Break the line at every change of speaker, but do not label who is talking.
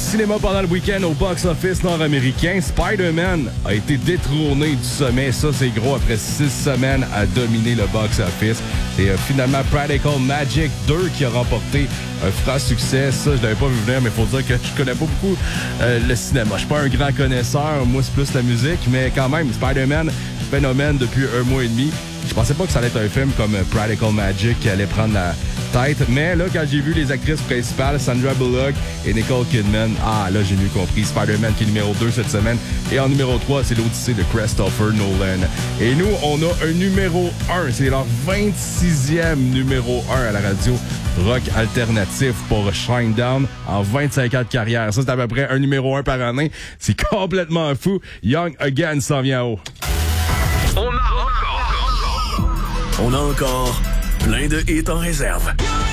cinéma pendant le week-end au box-office nord-américain, Spider-Man a été détrôné du sommet. Ça, c'est gros après 6 semaines à dominer le box-office. C'est finalement Practical Magic 2 qui a remporté un franc succès. Ça, je l'avais pas vu venir, mais il faut dire que je connais pas beaucoup le cinéma. Je suis pas un grand connaisseur. Moi, c'est plus la musique, mais quand même, Spider-Man, phénomène depuis un mois et demi. Je pensais pas que ça allait être un film comme Practical Magic qui allait prendre la tête. Mais là, quand j'ai vu les actrices principales, Sandra Bullock et Nicole Kidman, là, j'ai mieux compris. Spider-Man qui est numéro 2 cette semaine. Et en numéro 3, c'est l'Odyssée de Christopher Nolan. Et nous, on a un numéro 1. C'est leur 26e numéro 1 à la radio rock alternatif pour Shinedown en 25 ans de carrière. Ça, c'est à peu près un numéro 1 par année. C'est complètement fou. Young Again s'en vient haut.
On a encore plein de hits en réserve.